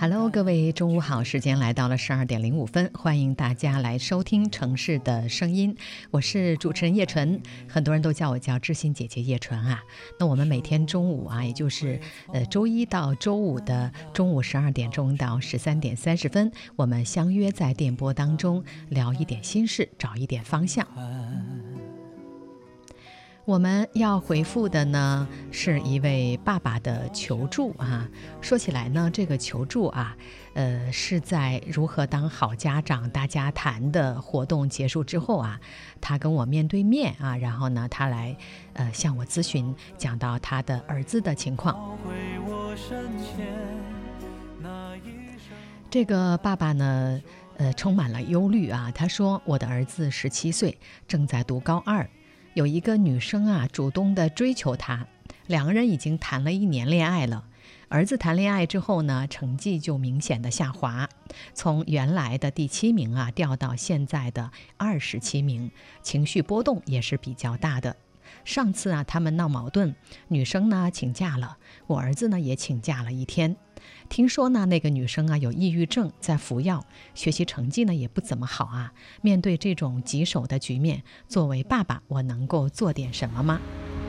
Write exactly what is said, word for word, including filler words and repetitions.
Hello，各位，中午好！时间来到了十二点零五分，欢迎大家来收听城市的声音，我是主持人叶纯，很多人都叫我叫知心姐姐叶纯啊。那我们每天中午啊，也就是呃周一到周五的中午十二点钟到十三点三十分，我们相约在电波当中聊一点心事，找一点方向。我们要回复的呢是一位爸爸的求助啊。说起来呢，这个求助啊，呃，是在如何当好家长大家谈的活动结束之后啊，他跟我面对面啊，然后呢，他来呃向我咨询，讲到他的儿子的情况。这个爸爸呢，呃，充满了忧虑啊。他说，我的儿子十七岁，正在读高二。有一个女生啊，主动的追求他，两个人已经谈了一年恋爱了。儿子谈恋爱之后呢，成绩就明显的下滑，从原来的第七名啊，掉到现在的二十七名，情绪波动也是比较大的。上次啊，他们闹矛盾，女生呢请假了，我儿子呢也请假了一天。听说呢，那个女生啊有抑郁症，在服药，学习成绩呢也不怎么好啊。面对这种棘手的局面，作为爸爸，我能够做点什么吗？